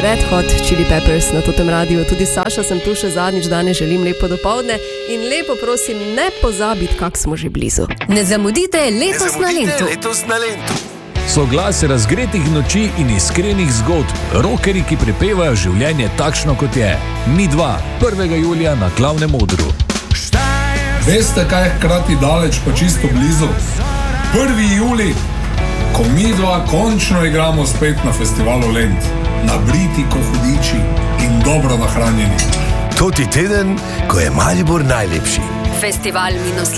Red Hot Chili Peppers na totem radiju. Tudi Saša sem tu še zadnjič, danes želim lepo dopoldne in lepo prosim, ne pozabiti, kak smo že blizu. Ne zamudite letos na Lentu. Soglasje razgretih noči in iskrenih zgodb. Rockerji, ki prepevajo življenje takšno, kot je. Mi dva, 1. julija na Glavnem odru. Veste, kaj je hkrati daleč pa čisto blizu? 1. julij, ko mi dva končno igramo spet na festivalu Lent. Nabriti ko hudiči in dobro nahranjeni. To ti teden, ko je Maribor najlepši. Festival